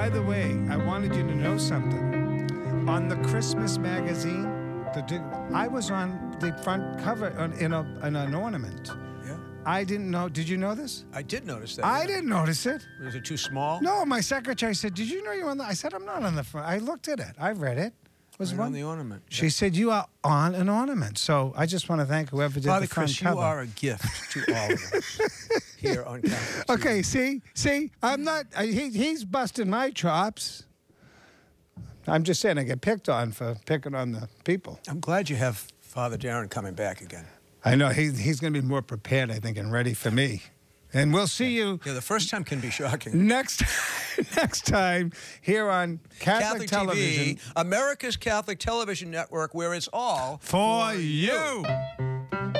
By the way, I wanted you to know something. On the Christmas magazine, I was on the front cover in an ornament. Yeah. I didn't know. Did you know this? I did notice that. I didn't notice it. Was it too small? No, my secretary said, "Did you know you're on the?" I said, "I'm not on the front." I looked at it. I read it. Was Right on the ornament. She said, "You are on an ornament." So I just want to thank whoever did Father the front Chris, cover. you are a gift to all of us here on Catholic TV. Okay, see, I'm not. He's busting my chops. I'm just saying I get picked on for picking on the people. I'm glad you have Father Darren coming back again. I know he's going to be more prepared, I think, and ready for me. And we'll see you. Yeah, the first time can be shocking. Next time here on Catholic Television, TV, America's Catholic Television Network, where it's all for you.